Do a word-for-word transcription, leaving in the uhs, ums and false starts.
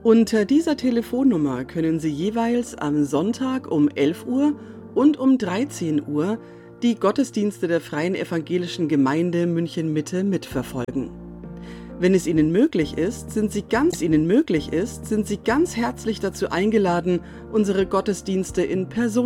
Unter dieser Telefonnummer können Sie jeweils am Sonntag um elf Uhr und um dreizehn Uhr die Gottesdienste der Freien Evangelischen Gemeinde München-Mitte mitverfolgen. Wenn es Ihnen möglich ist, sind Sie ganz Ihnen möglich ist, sind Sie ganz herzlich dazu eingeladen, unsere Gottesdienste in Person